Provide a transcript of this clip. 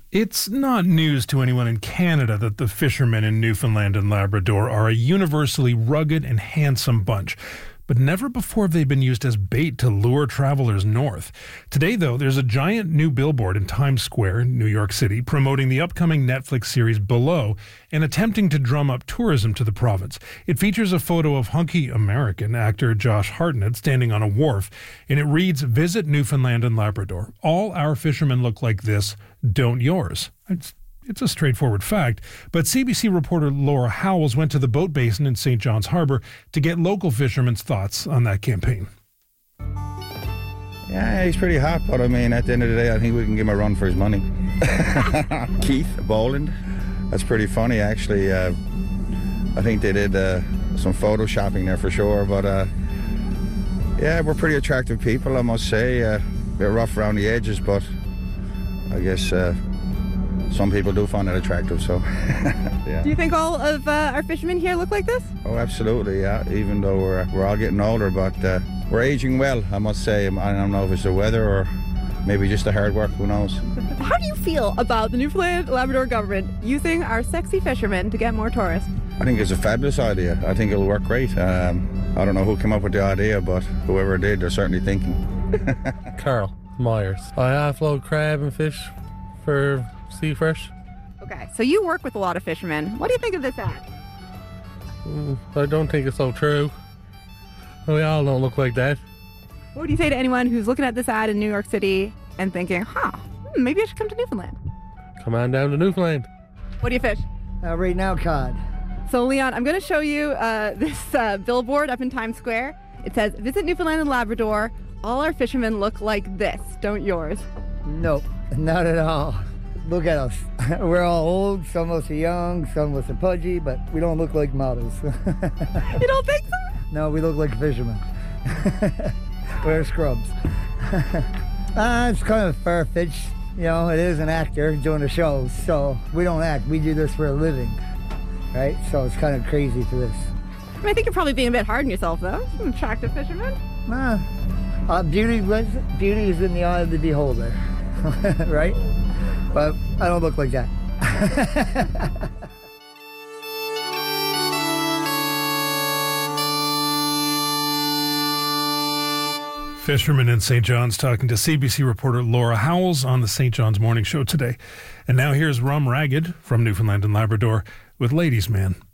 It's not news to anyone in Canada that the fishermen in Newfoundland and Labrador are a universally rugged and handsome bunch. But never before have they been used as bait to lure travelers north. Today, though, there's a giant new billboard in Times Square, New York City, promoting the upcoming Netflix series Below and attempting to drum up tourism to the province. It features a photo of hunky American actor Josh Hartnett standing on a wharf, and it reads, "Visit Newfoundland and Labrador. All our fishermen look like this, don't yours." It's a straightforward fact, but CBC reporter Laura Howells went to the boat basin in St. John's Harbour to get local fishermen's thoughts on that campaign. Yeah, he's pretty hot, but I mean, at the end of the day, I think we can give him a run for his money. Keith Boland, that's pretty funny, actually. I think they did some photoshopping there for sure, but yeah, we're pretty attractive people, I must say. A bit rough around the edges, but I guess some people do find it attractive, so yeah. Do you think all of our fishermen here look like this? Oh, absolutely, yeah. Even though we're all getting older, but we're aging well, I must say. I don't know if it's the weather or maybe just the hard work, who knows. How do you feel about the Newfoundland Labrador government using our sexy fishermen to get more tourists? I think it's a fabulous idea. I think it'll work great. I don't know who came up with the idea, but whoever did, they're certainly thinking. Carl Myers. I offload crab and fish for Sea Fresh. Okay, so you work with a lot of fishermen. What do you think of this ad? I don't think it's so true. We all don't look like that. What would you say to anyone who's looking at this ad in New York City and thinking, maybe I should come to Newfoundland? Come on down to Newfoundland. What do you fish? Right now, cod. So, Leon, I'm going to show you this billboard up in Times Square. It says, "Visit Newfoundland and Labrador. All our fishermen look like this, don't yours?" Nope, not at all. Look at us. We're all old, some of us are young, some of us are pudgy, but we don't look like models. You don't think so? No, we look like fishermen. Wear scrubs. It's kind of far-fetched. You know, it is an actor doing a show, so we don't act. We do this for a living, right? So it's kind of crazy for this. I think you're probably being a bit hard on yourself, though. An attractive fisherman. Beauty is in the eye of the beholder, right? But I don't look like that. Fishermen in St. John's talking to CBC reporter Laura Howells on the St. John's Morning Show today. And now here's Rum Ragged from Newfoundland and Labrador with Ladies Man.